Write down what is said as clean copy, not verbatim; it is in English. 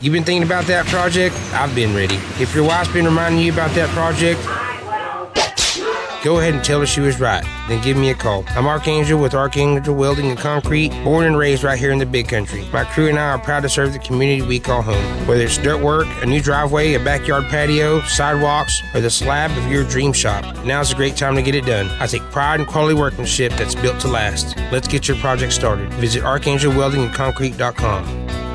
You've been thinking about that project? I've been ready. If your wife's been reminding you about that project, go ahead and tell her she was right. Then give me a call. I'm Archangel with Archangel Welding and Concrete, born and raised right here in the Big Country. My crew and I are proud to serve the community we call home. Whether it's dirt work, a new driveway, a backyard patio, sidewalks, or the slab of your dream shop, now's a great time to get it done. I take pride in quality workmanship that's built to last. Let's get your project started. Visit ArchangelWeldingandConcrete.com.